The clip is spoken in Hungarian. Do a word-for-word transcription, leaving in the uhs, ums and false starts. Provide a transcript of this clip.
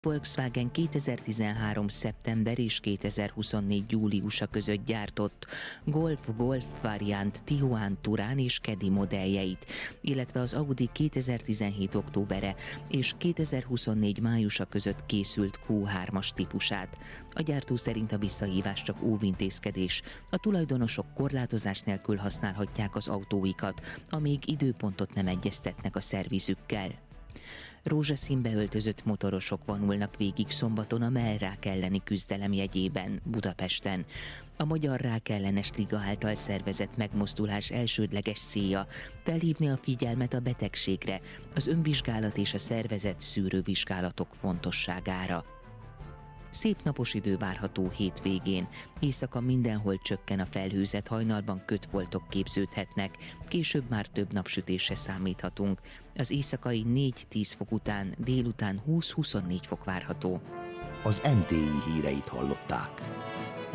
Volkswagen kétezer-tizenhárom. szeptember és kétezer-huszonnégy. júliusa között gyártott Golf, Golf variant, Tiguan, Touran és Caddy modelljeit, illetve az Audi kétezer-tizenhét. októbere és kétezer-huszonnégy. májusa között készült kú hármas típusát. A gyártó szerint a visszahívás csak óvintézkedés. A tulajdonosok korlátozás nélkül használhatják az autóikat, amíg időpontot nem egyeztetnek a szervizükkel. Rózsaszínbe öltözött motorosok vonulnak végig szombaton a mellrák elleni küzdelem jegyében Budapesten. A Magyar Rákellenes Liga által szervezett megmozdulás elsődleges célja felhívni a figyelmet a betegségre, az önvizsgálat és a szervezett szűrővizsgálatok fontosságára. Szép napos idő várható hétvégén. Éjszaka mindenhol csökken a felhőzet, hajnalban kötfoltok képződhetnek, később már több napsütésre számíthatunk. Az éjszakai négy-tíz fok után délután húsz-huszonnégy fok várható. Az em té i híreit hallották.